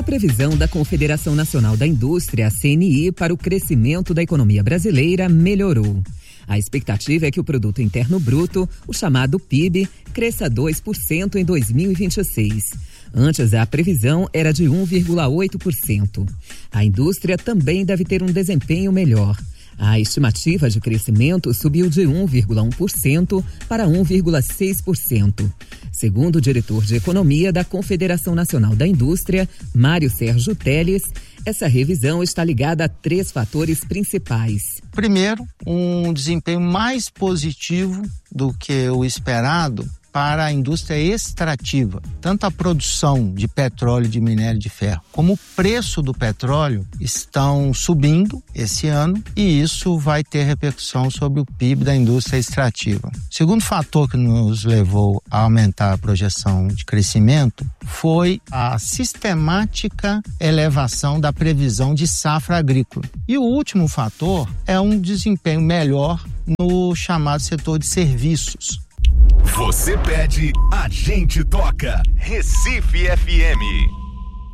A previsão da Confederação Nacional da Indústria, a CNI, para o crescimento da economia brasileira melhorou. A expectativa é que o Produto Interno Bruto, o chamado PIB, cresça 2% em 2026. Antes, a previsão era de 1,8%. A indústria também deve ter um desempenho melhor. A estimativa de crescimento subiu de 1,1% para 1,6%. Segundo o diretor de Economia da Confederação Nacional da Indústria, Mário Sérgio Teles, essa revisão está ligada a 3 fatores principais. Primeiro, um desempenho mais positivo do que o esperado para a indústria extrativa. Tanto a produção de petróleo e de minério de ferro, como o preço do petróleo estão subindo esse ano e isso vai ter repercussão sobre o PIB da indústria extrativa. O segundo fator que nos levou a aumentar a projeção de crescimento foi a sistemática elevação da previsão de safra agrícola. E o último fator é um desempenho melhor no chamado setor de serviços. Você pede, a gente toca. Recife FM.